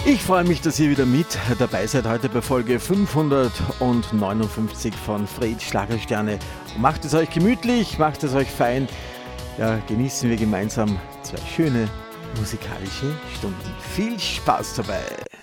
Ich freue mich, dass ihr wieder mit dabei seid heute bei Folge 559 von Fred Schlagersterne. Und macht es euch gemütlich, macht es euch fein. Ja, genießen wir gemeinsam 2 schöne musikalische Stunden. Viel Spaß dabei!